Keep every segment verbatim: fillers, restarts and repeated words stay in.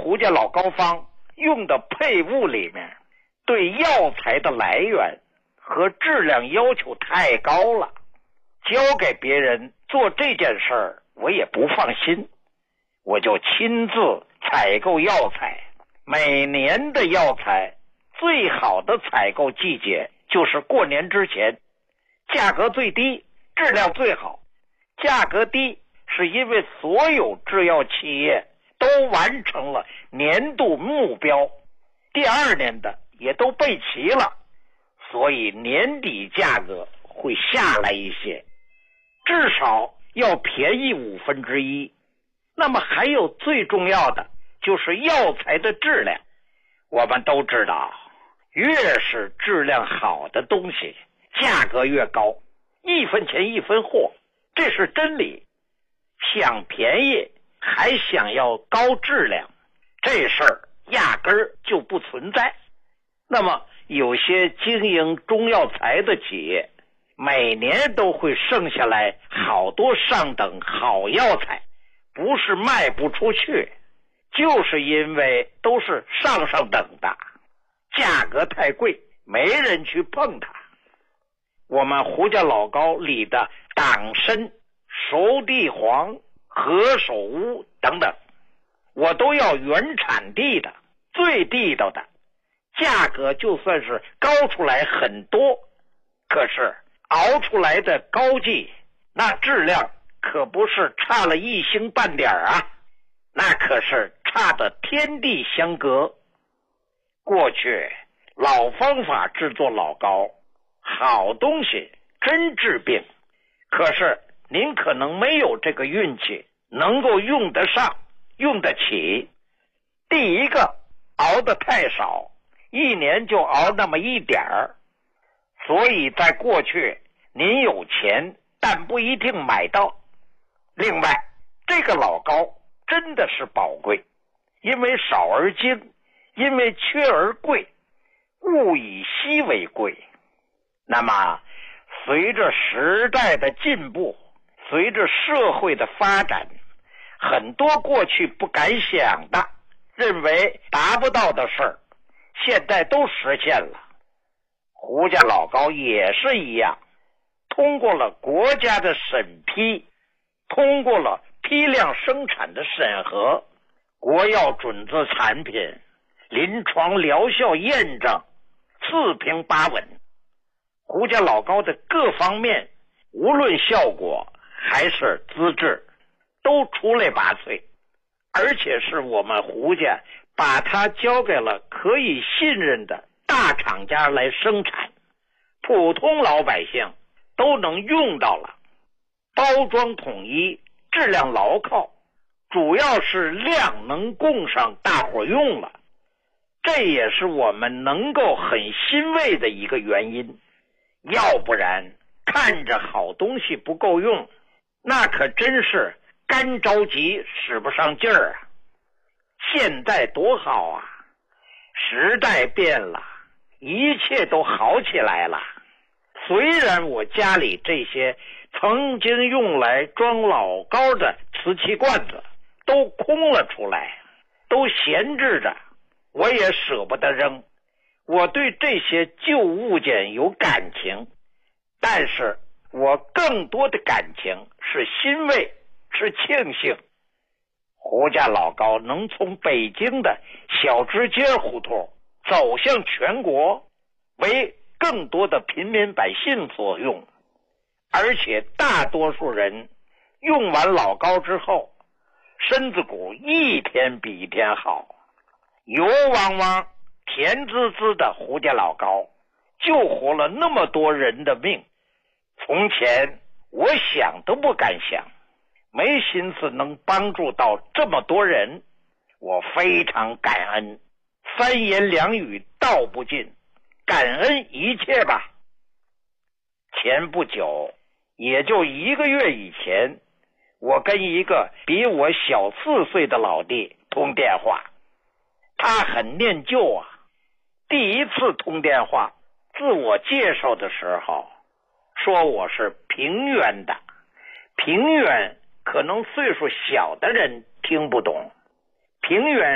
胡家老高方用的配物里面对药材的来源和质量要求太高了，交给别人做这件事儿我也不放心，我就亲自采购药材。每年的药材最好的采购季节就是过年之前，价格最低，质量最好。价格低是因为所有制药企业都完成了年度目标，第二年的也都备齐了，所以年底价格会下来一些，至少要便宜五分之一。那么还有最重要的就是药材的质量。我们都知道，越是质量好的东西价格越高，一分钱一分货，这是真理。想便宜还想要高质量，这事儿压根儿就不存在。那么有些经营中药材的企业每年都会剩下来好多上等好药材，不是卖不出去，就是因为都是上上等的，价格太贵，没人去碰它。我们胡家老高里的党参、熟地黄、何首乌等等，我都要原产地的，最地道的，价格就算是高出来很多，可是熬出来的膏剂那质量可不是差了一星半点啊，那可是差的天地相隔。过去老方法制作老膏，好东西真治病，可是您可能没有这个运气能够用得上用得起。第一个，熬得太少，一年就熬那么一点儿，所以在过去您有钱但不一定买到。另外，这个老膏真的是宝贵，因为少而精，因为缺而贵，物以稀为贵。那么随着时代的进步，随着社会的发展，很多过去不敢想的，认为达不到的事儿，现在都实现了。胡家老膏也是一样，通过了国家的审批，通过了批量生产的审核，国药准字产品临床疗效验证四平八稳。胡家老膏的各方面，无论效果还是资质，都出类拔萃，而且是我们胡家把它交给了可以信任的大厂家来生产，普通老百姓都能用到了，包装统一，质量牢靠，主要是量能供上，大伙用了，这也是我们能够很欣慰的一个原因。要不然看着好东西不够用，那可真是干着急使不上劲儿啊。现在多好啊，时代变了，一切都好起来了。虽然我家里这些曾经用来装老膏的瓷器罐子都空了出来，都闲置着，我也舍不得扔。我对这些旧物件有感情，但是我更多的感情是欣慰，是庆幸。胡家老膏能从北京的小直街胡同走向全国，为更多的平民百姓所用，而且大多数人用完老膏之后，身子骨一天比一天好，油汪汪甜滋滋的胡家老膏救活了那么多人的命。从前我想都不敢想，没心思能帮助到这么多人，我非常感恩，三言两语道不尽，感恩一切吧。前不久，也就一个月以前，我跟一个比我小四岁的老弟通电话，他很念旧啊。第一次通电话，自我介绍的时候说我是平原的，平原可能岁数小的人听不懂，平原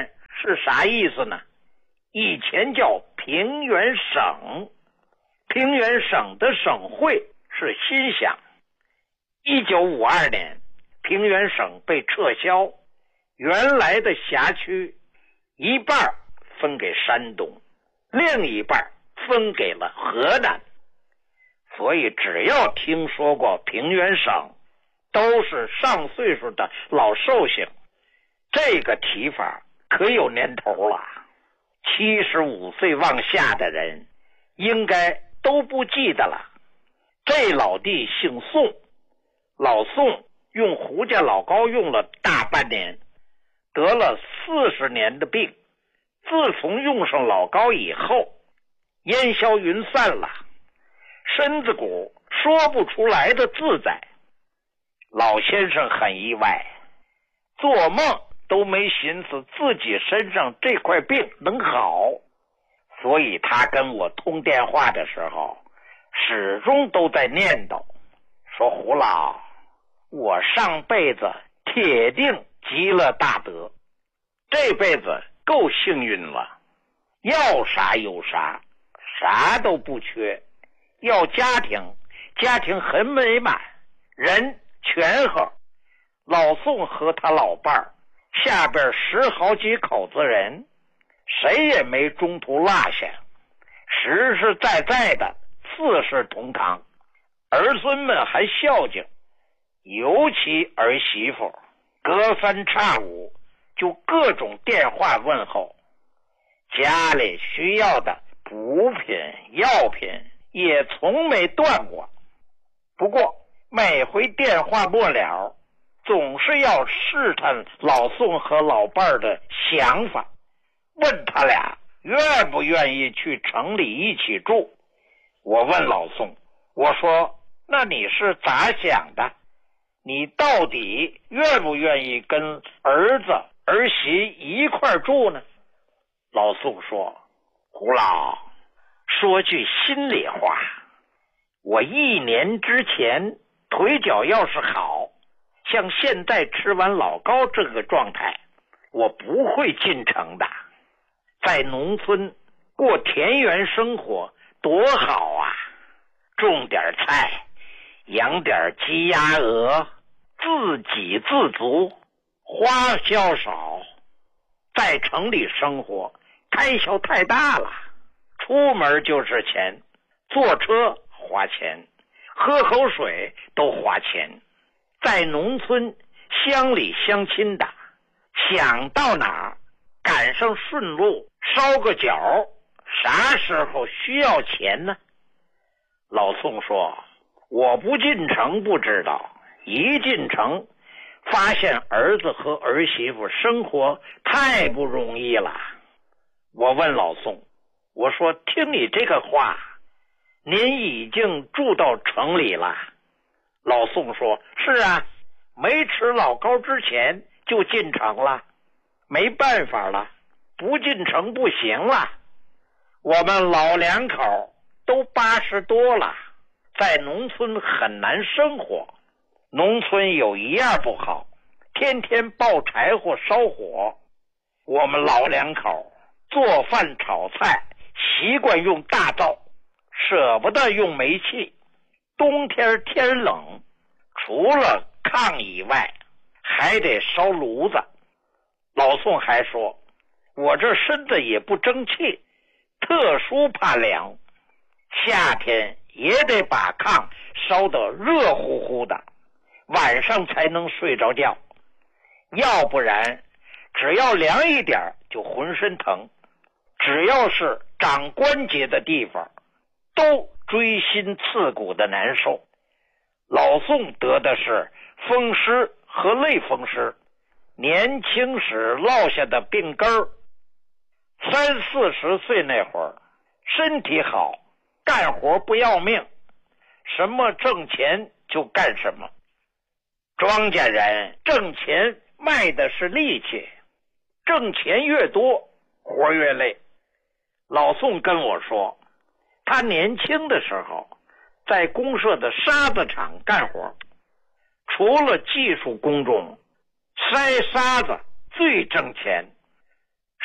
是啥意思呢？以前叫平原省，平原省的省会是新乡。一九五二年，平原省被撤销，原来的辖区一半分给山东，另一半分给了河南。所以只要听说过平原省，都是上岁数的老寿星。这个提法可有年头了，七十五岁往下的人应该都不记得了。这老弟姓宋，老宋用胡家老高用了大半年，得了四十年的病。自从用上老高以后，烟消云散了，身子骨说不出来的自在。老先生很意外，做梦都没寻思自己身上这块病能好，所以他跟我通电话的时候始终都在念叨，说胡老，我上辈子铁定积了大德，这辈子够幸运了，要啥有啥，啥都不缺。要家庭，家庭很美满，人全和。老宋和他老伴儿下边十好几口子人，谁也没中途落下，实实在在的四世同堂，儿孙们还孝敬，尤其儿媳妇隔三差五就各种电话问候，家里需要的补品药品也从没断过。不过每回电话末了，总是要试探老宋和老伴儿的想法，问他俩愿不愿意去城里一起住。我问老宋，我说那你是咋想的？你到底愿不愿意跟儿子儿媳一块住呢？老宋说，胡老，说句心里话，我一年之前腿脚要是好，像现在吃完老高这个状态，我不会进城的。在农村过田园生活多好啊，种点菜，养点鸡鸭鹅，自给自足，花销少。在城里生活开销太大了，出门就是钱，坐车花钱，喝口水都花钱。在农村乡里乡亲的，想到哪儿赶上顺路烧个脚，啥时候需要钱呢？老宋说，我不进城不知道，一进城发现儿子和儿媳妇生活太不容易了。我问老宋，我说听你这个话，您已经住到城里了？老宋说，是啊，没吃老高之前就进城了，没办法了，不进城不行了。我们老两口都八十多了，在农村很难生活。农村有一样不好，天天抱柴火烧火。我们老两口做饭炒菜习惯用大灶，舍不得用煤气。冬天天冷，除了炕以外还得烧炉子。老宋还说，我这身子也不争气，特殊怕凉，夏天也得把炕烧得热乎乎的，晚上才能睡着觉，要不然只要凉一点就浑身疼，只要是长关节的地方都锥心刺骨的难受。老宋得的是风湿和类风湿，年轻时落下的病根儿。三四十岁那会儿身体好，干活不要命，什么挣钱就干什么。庄稼人挣钱卖的是力气，挣钱越多活越累。老宋跟我说，他年轻的时候在公社的沙子厂干活，除了技术工种，筛沙子最挣钱。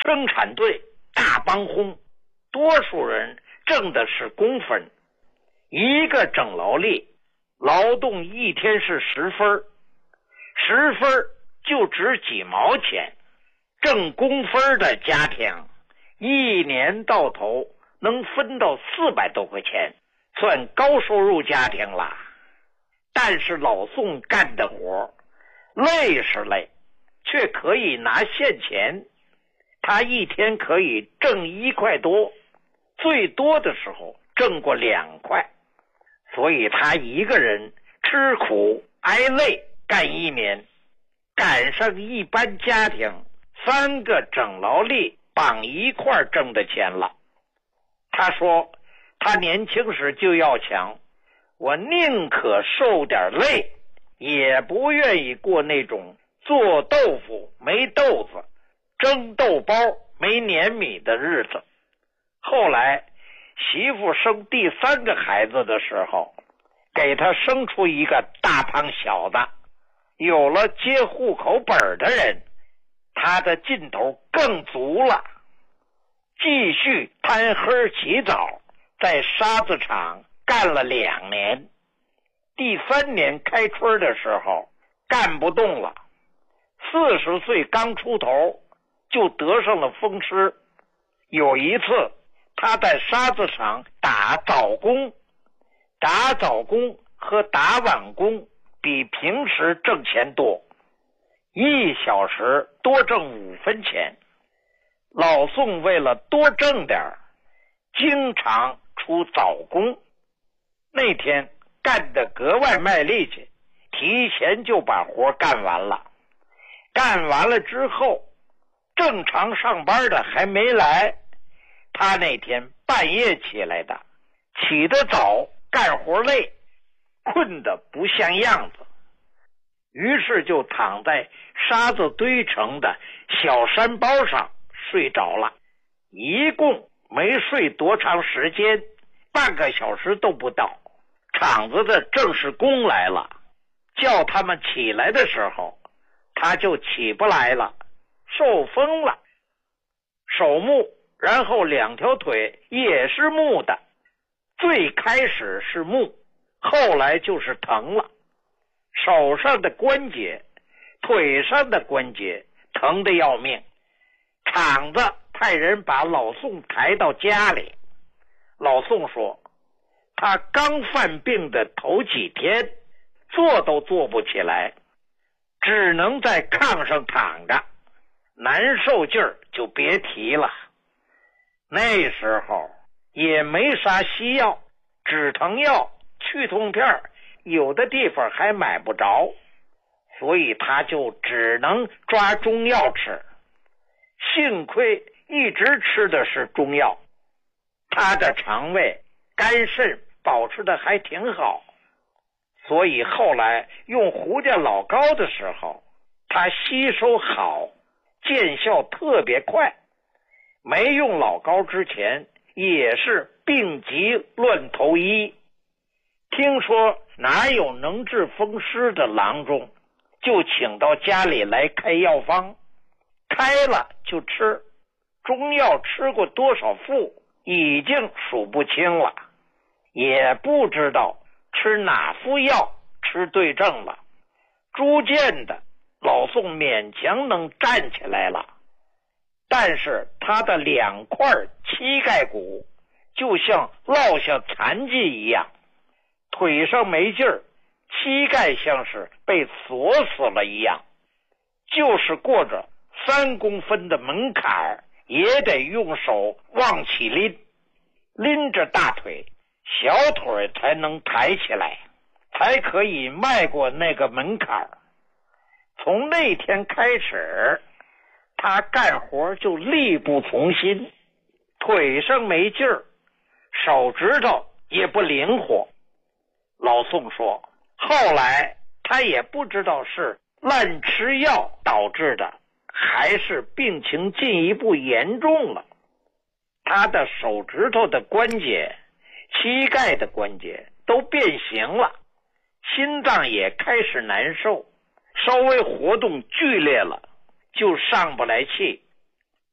生产队大帮轰，多数人挣的是工分，一个整劳力，劳动一天是十分，十分就值几毛钱，挣工分的家庭一年到头能分到四百多块钱，算高收入家庭了。但是老宋干的活累是累，却可以拿现钱，他一天可以挣一块多，最多的时候挣过两块，所以他一个人吃苦挨累干一年，赶上一般家庭三个整劳力绑一块挣的钱了。他说他年轻时就要强，我宁可受点累，也不愿意过那种做豆腐没豆子，蒸豆包没粘米的日子。后来媳妇生第三个孩子的时候，给他生出一个大胖小子，有了接户口本的人，他的劲头更足了，继续贪黑起早，在沙子厂干了两年。第三年开春的时候干不动了，四十岁刚出头就得上了风湿。有一次他在沙子厂打早工，打早工和打晚工比平时挣钱多，一小时多挣五分钱。老宋为了多挣点，经常出早工。那天干得格外卖力气，提前就把活干完了。干完了之后，正常上班的还没来，他那天半夜起来的，起得早，干活累，困得不像样子，于是就躺在沙子堆成的小山包上睡着了。一共没睡多长时间，半个小时都不到，厂子的正式工来了，叫他们起来的时候，他就起不来了，受风了，手木，然后两条腿也是木的，最开始是木，后来就是疼了，手上的关节，腿上的关节疼得要命。厂子派人把老宋抬到家里，老宋说他刚犯病的头几天坐都坐不起来，只能在炕上躺着，难受劲儿就别提了。那时候也没啥西药，止疼药、去痛片有的地方还买不着，所以他就只能抓中药吃。幸亏一直吃的是中药，他的肠胃、肝肾保持的还挺好，所以后来用胡家老膏的时候，他吸收好，见效特别快。没用老膏之前也是病急乱投医，听说哪有能治风湿的郎中，就请到家里来开药方，开了就吃，中药吃过多少副已经数不清了，也不知道吃哪副药吃对症了。逐渐的老宋勉强能站起来了，但是他的两块膝盖骨就像落下残疾一样，腿上没劲儿，膝盖像是被锁死了一样，就是过着三公分的门槛也得用手往起拎，拎着大腿，小腿才能抬起来，才可以迈过那个门槛。从那天开始，他干活就力不从心，腿上没劲儿，手指头也不灵活。老宋说，后来他也不知道是滥吃药导致的，还是病情进一步严重了，他的手指头的关节、膝盖的关节都变形了，心脏也开始难受，稍微活动剧烈了就上不来气，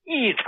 一